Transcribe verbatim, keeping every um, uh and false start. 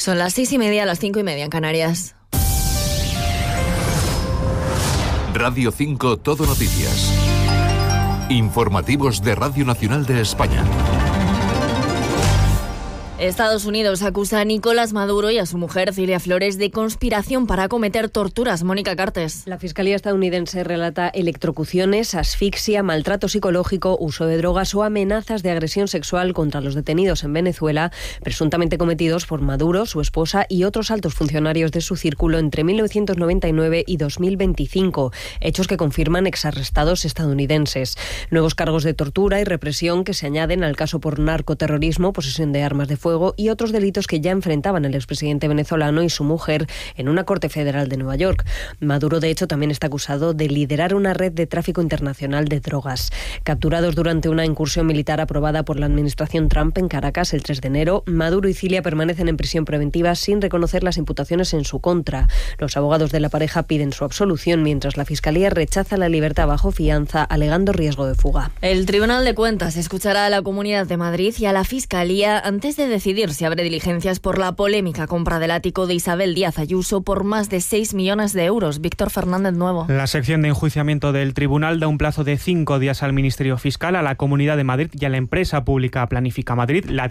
Son las seis y media, las cinco y media en Canarias. Radio cinco Todo Noticias. Informativos de Radio Nacional de España. Estados Unidos acusa a Nicolás Maduro y a su mujer Cilia Flores de conspiración para cometer torturas. Mónica Cartes. La Fiscalía estadounidense relata electrocuciones, asfixia, maltrato psicológico, uso de drogas o amenazas de agresión sexual contra los detenidos en Venezuela, presuntamente cometidos por Maduro, su esposa y otros altos funcionarios de su círculo entre mil novecientos noventa y nueve y dos mil veinticinco, hechos que confirman exarrestados estadounidenses. Nuevos cargos de tortura y represión que se añaden al caso por narcoterrorismo, posesión de armas de fuego y otros delitos que ya enfrentaban el expresidente venezolano y su mujer en una corte federal de Nueva York. Maduro, de hecho, también está acusado de liderar una red de tráfico internacional de drogas. Capturados durante una incursión militar aprobada por la administración Trump en Caracas el tres de enero, Maduro y Cilia permanecen en prisión preventiva sin reconocer las imputaciones en su contra. Los abogados de la pareja piden su absolución, mientras la Fiscalía rechaza la libertad bajo fianza, alegando riesgo de fuga. El Tribunal de Cuentas escuchará a la Comunidad de Madrid y a la Fiscalía antes de decidir si abre diligencias por la polémica compra del ático de Isabel Díaz Ayuso por más de seis millones de euros. Víctor Fernández Nuevo. La sección de enjuiciamiento del tribunal da un plazo de cinco días al Ministerio Fiscal, a la Comunidad de Madrid y a la empresa pública Planifica Madrid. La